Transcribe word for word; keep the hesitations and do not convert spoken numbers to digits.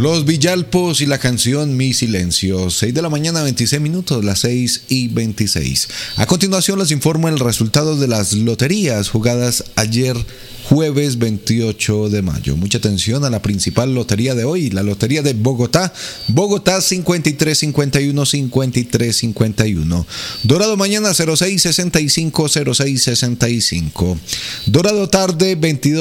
Los Villalpos y la canción Mi Silencio. seis de la mañana, veintiséis minutos, las seis y veintiséis. A continuación les informo el resultado de las loterías jugadas ayer jueves veintiocho de mayo. Mucha atención a la principal lotería de hoy, la lotería de Bogotá. Bogotá cincuenta y tres cincuenta y uno, cincuenta y tres cincuenta y uno. Dorado mañana cero seis sesenta y cinco, cero seis sesenta y cinco. Dorado tarde veintidós